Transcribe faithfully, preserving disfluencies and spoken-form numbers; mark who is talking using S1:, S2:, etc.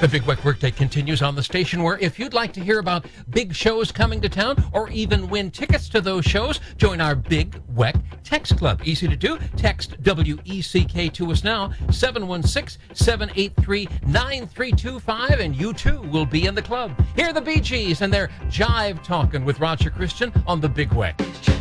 S1: The Big Weck Workday continues on the station, where if you'd like to hear about big shows coming to town or even win tickets to those shows, join our Big Weck Text Club. Easy to do. Text W E C K to us now, seven one six, seven eight three, nine three two five, and you too will be in the club. Hear the Bee Gees and their Jive Talking with Roger Christian on the Big Weck.